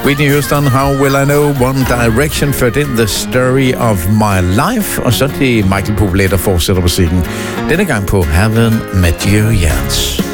Whitney Houston, How Will I Know, One Direction, ført ind The Story of My Life, og så det Michael Bublé, der fortsætter musikken. Denne gang på Haven't Met You Yet.